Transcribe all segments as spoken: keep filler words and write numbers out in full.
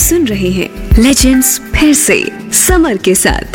सुन रहे हैं लेजेंड्स फिर से समर के साथ।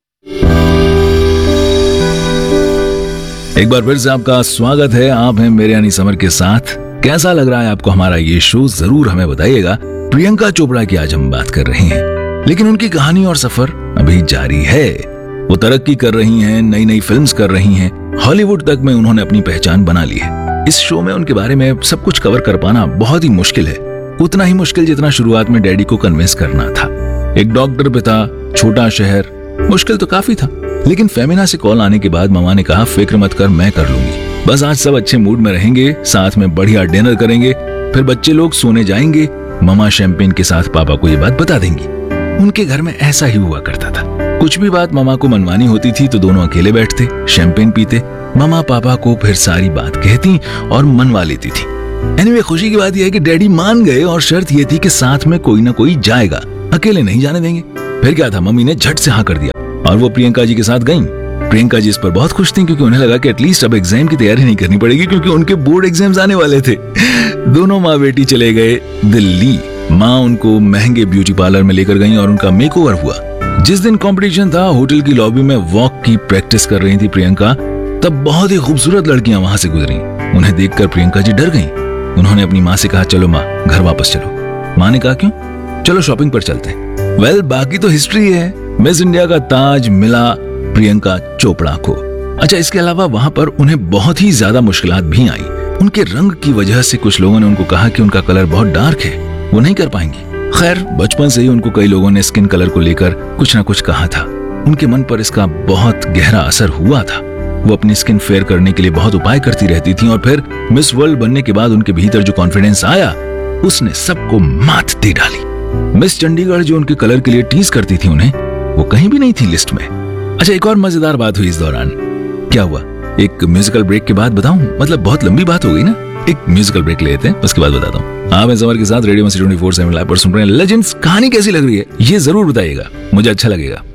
एक बार फिर से आपका स्वागत है। आप हैं मेरे यानी समर के साथ। कैसा लग रहा है आपको हमारा ये शो, जरूर हमें बताइएगा। प्रियंका चोपड़ा की आज हम बात कर रहे हैं, लेकिन उनकी कहानी और सफर अभी जारी है। वो तरक्की कर रही हैं, नई नई फिल्म्स कर रही हैं, हॉलीवुड तक में उन्होंने अपनी पहचान बना ली है। इस शो में उनके बारे में सब कुछ कवर कर पाना बहुत ही मुश्किल है, उतना ही मुश्किल जितना शुरुआत में डैडी को कन्विंस करना था। एक डॉक्टर पिता, छोटा शहर, मुश्किल तो काफी था। लेकिन फेमिना से कॉल आने के बाद मामा ने कहा, फिक्र मत कर, मैं कर लूंगी। बस आज सब अच्छे मूड में रहेंगे, साथ में बढ़िया डिनर करेंगे, फिर बच्चे लोग सोने जाएंगे। मामा शैंपेन के साथ पापा को ये बात बता देंगी। उनके घर में ऐसा ही हुआ करता था। कुछ भी बात मामा को मनवानी होती थी तो दोनों अकेले बैठते, शैंपेन पीते, मामा पापा को फिर सारी बात कहती और मनवा लेती थी। एनीवे, खुशी की बात यह है कि डैडी मान गए और शर्त यह थी कि साथ में कोई ना कोई जाएगा, अकेले नहीं जाने देंगे। फिर क्या था, मम्मी ने झट से हाँ कर दिया और वो प्रियंका जी के साथ गईं। प्रियंका जी इस पर बहुत खुश थी, क्योंकि उन्हें लगा कि एटलीस्ट अब एग्जाम की तैयारी नहीं करनी पड़ेगी, क्योंकि उनके बोर्ड एग्जाम्स आने वाले थे। दोनों माँ बेटी चले गए दिल्ली। माँ उनको महंगे ब्यूटी पार्लर में लेकर गई और उनका मेकओवर हुआ। जिस दिन कंपटीशन था, होटल की लॉबी में वॉक की प्रैक्टिस कर रही थी प्रियंका, तब बहुत ही खूबसूरत लड़कियां वहां से गुजरी। उन्हें देखकर प्रियंका जी डर गईं। उन्होंने अपनी माँ से कहा, चलो माँ, घर वापस चलो। माँ ने कहा, क्यों? चलो शॉपिंग पर चलते हैं। वेल, बाकी तो हिस्ट्री है। मिस इंडिया का ताज मिला प्रियंका चोपड़ा को। अच्छा, इसके अलावा वहां पर उन्हें बहुत ही ज्यादा मुश्किलात भी आई। उनके रंग की वजह से कुछ लोगों ने उनको कहा कि उनका कलर बहुत डार्क है, वो नहीं कर पाएंगी। खैर, बचपन से ही उनको कई लोगों ने स्किन कलर को लेकर कुछ ना कुछ कहा था। उनके मन पर इसका बहुत गहरा असर हुआ था। वो अपनी स्किन फेयर करने के लिए बहुत उपाय करती रहती थी और फिर मिस वर्ल्ड बनने के बाद उनके भीतर जो कॉन्फिडेंस आया, उसने सबको मात दे डाली। मिस चंडीगढ़ जो उनके कलर के लिए टीज करती थी उन्हें, वो कहीं भी नहीं थी लिस्ट में। अच्छा, एक और मजेदार बात हुई इस दौरान। क्या हुआ, एक म्यूजिकल ब्रेक के बाद बताऊं? मतलब बहुत लंबी बात हो गई ना। एक म्यूजिकल ब्रेक लेते हैं, उसके बाद बताता हूँ। आप हैं समर के साथ रेडियो में ट्वेंटी फोर सेवन लाइव पर सुन रहे हैं लेजेंड्स। कहानी कैसी लग रही है ये जरूर बताइएगा, मुझे अच्छा लगेगा।